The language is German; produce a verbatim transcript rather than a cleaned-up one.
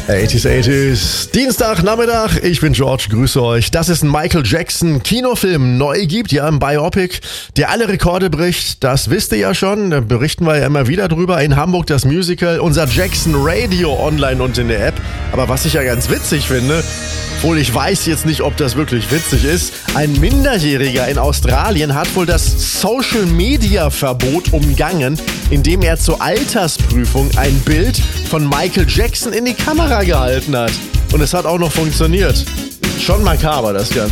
achtziger, achtziger, Dienstag, Nachmittag, ich bin George, grüße euch. Das ist ein Michael Jackson Kinofilm, neu gibt, ja, ein Biopic, der alle Rekorde bricht, das wisst ihr ja schon, da berichten wir ja immer wieder drüber. In Hamburg das Musical, unser Jackson Radio online und in der App. Aber was ich ja ganz witzig finde, obwohl ich weiß jetzt nicht, ob das wirklich witzig ist, ein Minderjähriger in Australien hat wohl das Social-Media-Verbot umgangen, indem er zur Altersprüfung ein Bild von Michael Jackson in die Kamera gehalten hat. Und es hat auch noch funktioniert. Schon makaber, das Ganze.